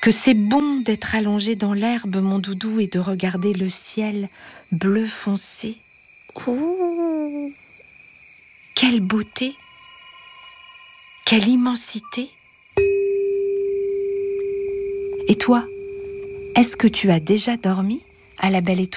que c'est bon d'être allongé dans l'herbe, mon doudou, et de regarder le ciel bleu foncé. Oh, quelle beauté! Quelle immensité! Et toi, est-ce que tu as déjà dormi à la belle étoile ?